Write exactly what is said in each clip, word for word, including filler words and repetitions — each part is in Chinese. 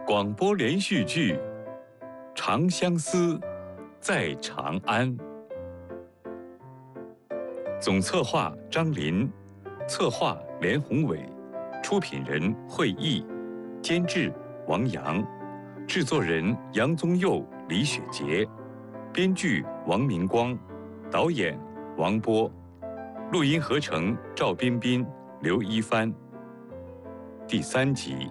广播连续剧《长相思，在长安》，总策划张林，策划连宏伟，出品人惠义，监制王阳，制作人杨宗佑、李雪洁，编剧王明光，导演王波，录音合成赵彬彬、刘一帆。第三集。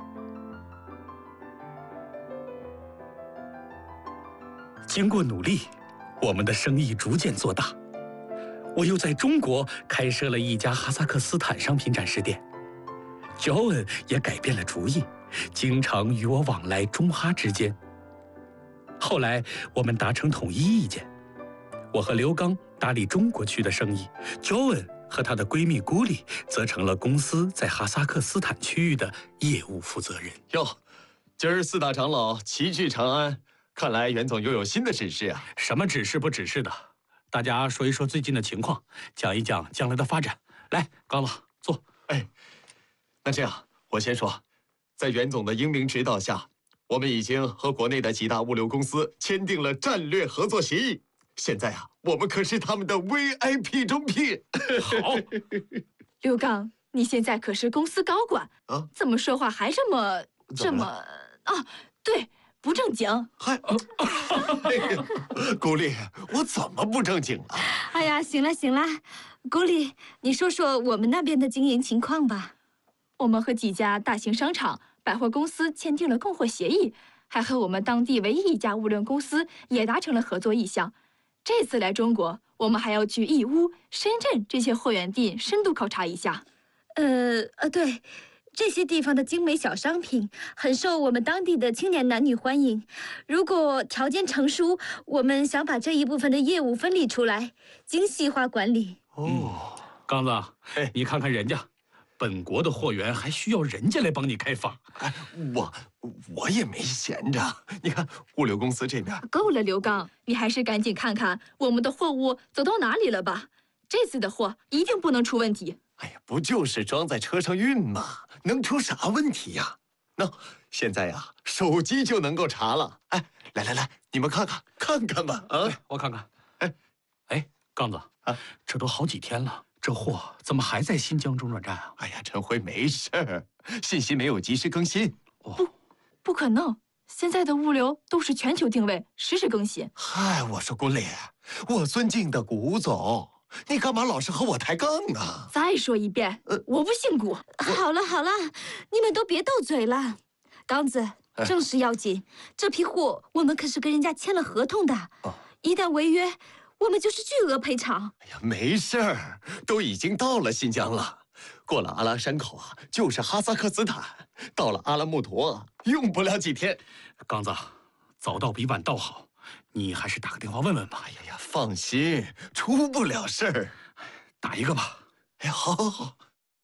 经过努力，我们的生意逐渐做大。我又在中国开设了一家哈萨克斯坦商品展示店。乔恩也改变了主意，经常与我往来中哈之间。后来我们达成统一意见，我和刘刚打理中国区的生意，乔恩和她的闺蜜古里则成了公司在哈萨克斯坦区域的业务负责人。 哟，今儿四大长老齐聚长安。看来袁总又有新的指示啊！ 什么指示不指示的，大家说一说最近的情况，讲一讲将来的发展。来，刚子坐。 哎，那这样我先说，在袁总的英明指导下，我们已经和国内的几大物流公司签订了战略合作协议。现在啊，我们可是他们的 V I P 中 P。 好， 刘刚，你现在可是公司高管啊，怎么说话还这么这么啊？对。不正经， 嗨，哎呀，古丽，我怎么不正经了？ 哎呀，行了行了，古丽，你说说我们那边的经营情况吧。 我们和几家大型商场、百货公司签订了供货协议，还和我们当地唯一一家物流公司也达成了合作意向。这次来中国，我们还要去义乌、深圳这些货源地深度考察一下。 呃呃，对。这些地方的精美小商品很受我们当地的青年男女欢迎。如果条件成熟，我们想把这一部分的业务分离出来，精细化管理。 哦，刚子，哎，你看看人家，本国的货源还需要人家来帮你开发。 哎，我我也没闲着。你看物流公司这边够了，刘刚，你还是赶紧看看我们的货物走到哪里了吧。这次的货一定不能出问题。 哎呀，不就是装在车上运吗？能出啥问题呀？那、no, 现在呀，手机就能够查了。哎，来来来，你们看看看看吧。啊， 我看看。哎，哎，刚子啊，这都好几天了，这货怎么还在新疆中转站啊？ 哎呀，陈辉没事儿，信息没有及时更新。 哦、不，不可能，现在的物流都是全球定位，实时更新。 嗨，我说古烈，我尊敬的古总。你干嘛老是和我抬杠啊？ 再说一遍，呃、我不姓古。 好了好了，你们都别斗嘴了。刚子，正事要紧，这批货我们可是跟人家签了合同的，哦、一旦违约，我们就是巨额赔偿。 哎呀，没事儿，都已经到了新疆了，过了阿拉山口啊，就是哈萨克斯坦，到了阿拉木图，用不了几天。 刚子，早到比晚到好。你还是打个电话问问吧。 哎呀呀，放心，出不了事儿。 打一个吧。 哎，好，好，好。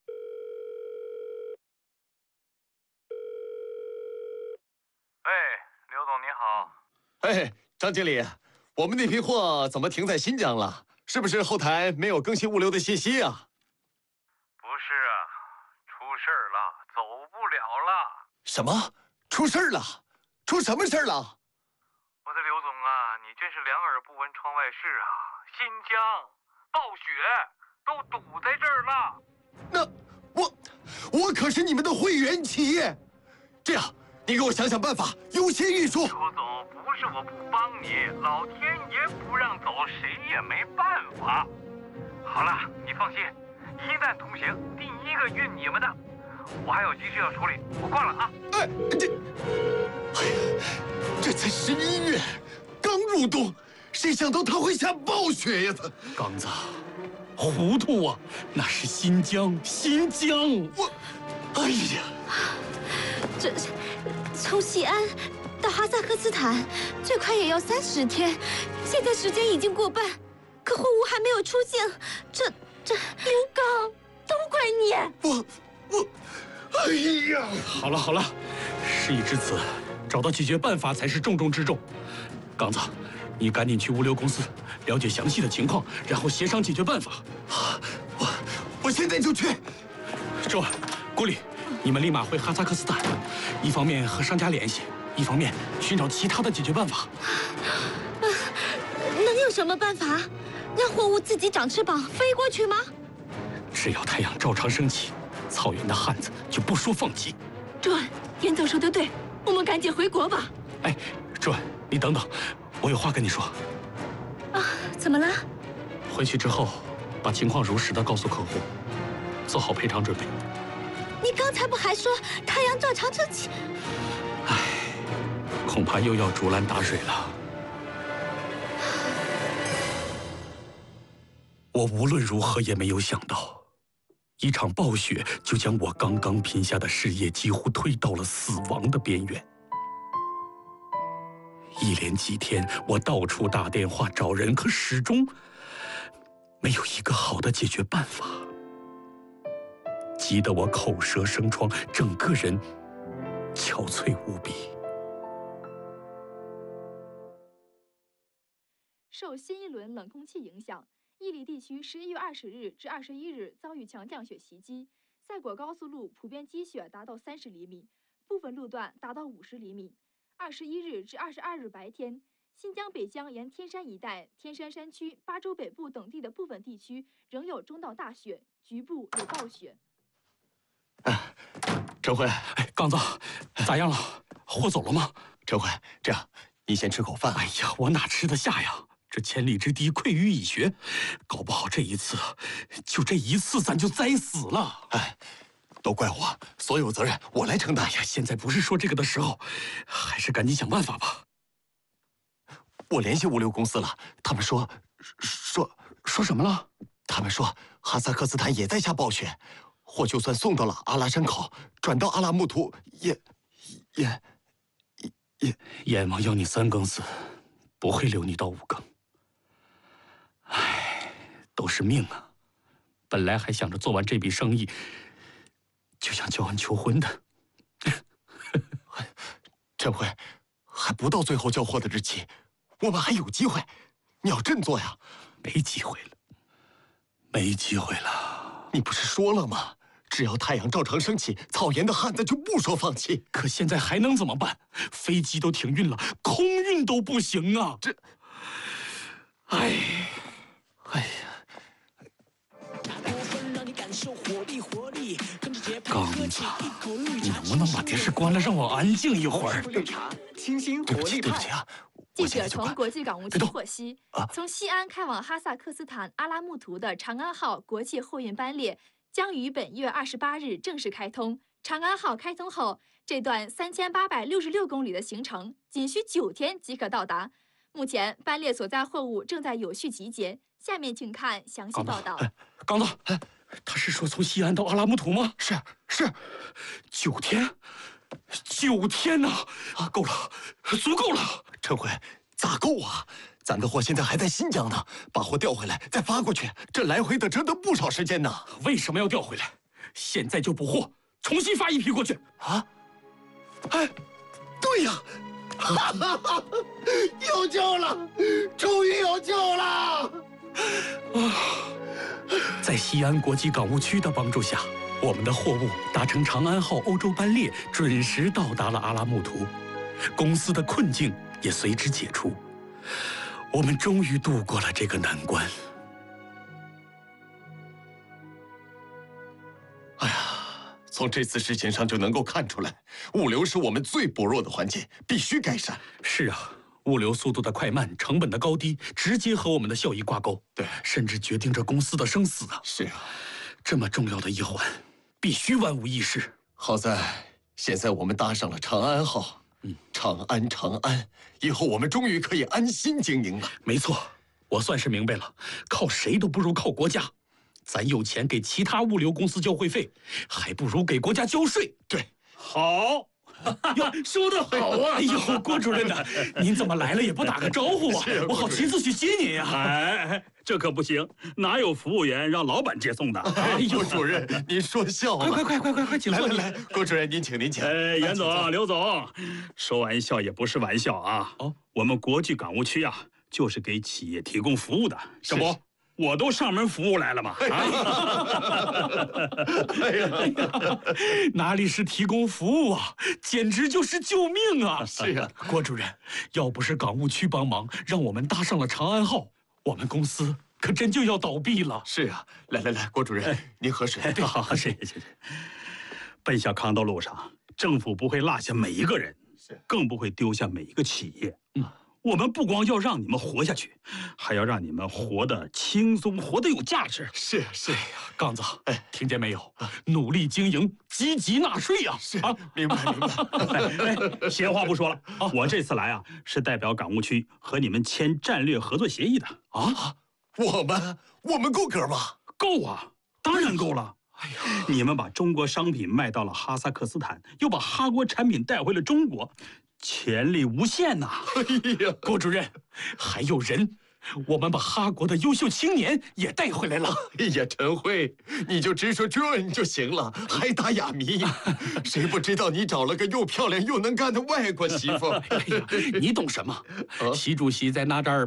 喂，刘总你好。 哎，张经理，我们那批货怎么停在新疆了？是不是后台没有更新物流的信息啊？ 不是啊，出事儿了，走不了了。 什么？出事儿了？出什么事儿了？ 我的刘总啊，你真是两耳不闻窗外事啊！新疆暴雪都堵在这儿了。 那我我可是你们的会员企业，这样你给我想想办法，优先运输。 刘总，不是我不帮你，老天爷不让走，谁也没办法。好了，你放心，一旦通行，第一个运你们的。我还有急事要处理，我挂了啊！ 哎，这，哎呀，这才十一月，刚入冬，谁想到它会下暴雪呀？它， 刚子，糊涂啊！那是新疆，新疆！ 我，哎呀， 这从西安到哈萨克斯坦，最快也要三十天，现在时间已经过半，可货物还没有出境，这这， 刘刚，都怪你！ 我。我，哎呀！ 好了好了，事已至此，找到解决办法才是重中之重。刚子，你赶紧去物流公司了解详细的情况，然后协商解决办法。 啊，我我现在就去。 周，郭丽，你们立马回哈萨克斯坦，一方面和商家联系， 一方面寻找其他的解决办法。 啊，能有什么办法？让货物自己长翅膀飞过去吗？ 只要太阳照常升起，草原的汉子就不说放弃。 周恩，严总说的对，我们赶紧回国吧。 哎，周恩，你等等，我有话跟你说。 啊，怎么了？ 回去之后，把情况如实的告诉客户，做好赔偿准备。 你刚才不还说太阳照常升起？ 唉，恐怕又要竹篮打水了。我无论如何也没有想到，一场暴雪就将我刚刚拼下的事业几乎推到了死亡的边缘。一连几天，我到处打电话找人，可始终没有一个好的解决办法，急得我口舌生疮，整个人憔悴无比。 受新一轮冷空气影响，伊犁地区十一月二十日至二十一日遭遇强降雪袭击，赛果高速路普遍积雪达到三十厘米，部分路段达到五十厘米。二十一日至二十二日白天，新疆北江沿天山一带、天山山区、巴州北部等地的部分地区仍有中到大雪，局部有暴雪。 哎，陈辉， 哎，刚子，咋样了？货走了吗？ 陈辉，这样，你先吃口饭。 哎呀，我哪吃得下呀？这千里之堤，溃于蚁穴，搞不好这一次，就这一次，咱就栽死了。 哎，都怪我，所有责任我来承担。 哎呀，现在不是说这个的时候，还是赶紧想办法吧。 我联系物流公司了，他们说，说说什么了？ 他们说哈萨克斯坦也在下暴雪，货就算送到了阿拉山口，转到阿拉木图，也也也阎王要你三更死，不会留你到五更。唉，都是命啊！本来还想着做完这笔生意，就想交换求婚的。 陈辉，还不到最后交货的日期，我们还有机会，你要振作呀！ 没机会了，没机会了。 你不是说了吗？只要太阳照常升起，草原的汉子就不说放弃。 可现在还能怎么办？飞机都停运了，空运都不行啊！ 这， 哎， 哎呀！ 刚子，你能不能把电视关了，让我安静一会儿？ 绿茶，清新对不起， 活力派。 对不起啊！ 记者从国际港务区别动获悉， 啊从西安开往哈萨克斯坦阿拉木图的长安号国际货运班列将于本月二十八日正式开通。长安号开通后，这段三千八百六十六公里的行程仅需九天即可到达。目前班列所载货物正在有序集结，下面请看详细报道。 刚子，哎，他是说从西安到阿拉木图吗？ 是是， 九天，九天呐！啊，够了，足够了。 陈辉，咋够啊？咱的货现在还在新疆呢，把货调回来再发过去，这来回得折腾不少时间呢。 为什么要调回来？现在就补货，重新发一批过去。 啊？哎，对呀，哈哈哈，有救了，终于有救了！ 啊，在西安国际港务区的帮助下，我们的货物搭乘长安号欧洲班列，准时到达了阿拉木图，公司的困境也随之解除。我们终于度过了这个难关。 哎呀，从这次事情上就能够看出来，物流是我们最薄弱的环节，必须改善。 是啊，物流速度的快慢、成本的高低，直接和我们的效益挂钩， 对， 甚至决定着公司的生死啊！ 是啊， 这么重要的一环，必须万无一失。 好在现在我们搭上了长安号，嗯，长安，长安，以后我们终于可以安心经营了。 没错，我算是明白了，靠谁都不如靠国家。咱有钱给其他物流公司交会费，还不如给国家交税。 对， 好。哟，说得好啊！哎呦，郭主任呐，您怎么来了也不打个招呼啊？我好亲自去接您呀！ 哎，这可不行，哪有服务员让老板接送的？ 哎呦，郭主任，您说笑了！ 快快快快快快，请坐！ 来来来，郭主任您请您请。 哎，严总、刘总，说玩笑也不是玩笑啊！哦，我们国际港务区啊，就是给企业提供服务的，这不， 我都上门服务来了嘛！啊， 哎呀， 哪里是提供服务啊，简直就是救命啊！ 是啊， 郭主任，要不是港务区帮忙，让我们搭上了长安号，我们公司可真就要倒闭了。 是啊，来来来，郭主任，您喝水。 好，谢谢谢谢。奔向康德路上，政府不会落下每一个人，更不会丢下每一个企业。嗯。我们不光要让你们活下去，还要让你们活得轻松，活得有价值。 是是， 哎呀，杠子，哎，听见没有？努力经营，积极纳税呀！ 是啊，明白明白。 哎，闲话不说了，我这次来啊，是代表港务区和你们签战略合作协议的啊。我们我们够格吗？ 够啊，当然够了。哎呀，你们把中国商品卖到了哈萨克斯坦，又把哈国产品带回了中国。潜力无限呐！ 哎呀， 郭主任，还有人，我们把哈国的优秀青年也带回来了。 哎呀，陈慧，你就直说 John 就行了，还打哑谜。谁不知道你找了个又漂亮又能干的外国媳妇？ 哎呀，你懂什么？习主席在那扎尔